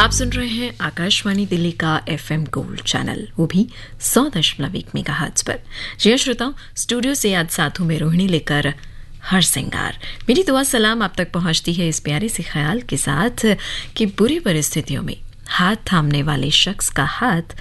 आप सुन रहे हैं आकाशवाणी दिल्ली का FM गोल्ड चैनल, वो भी 100.1 मेगाहर्ट्ज पर। जी श्रोताओं, स्टूडियो से आज साथ हूं मैं रोहिणी लेकर हर सिंगार। मेरी दुआ सलाम आप तक पहुंचती है इस प्यारे से ख्याल के साथ कि बुरी परिस्थितियों में हाथ थामने वाले शख्स का हाथ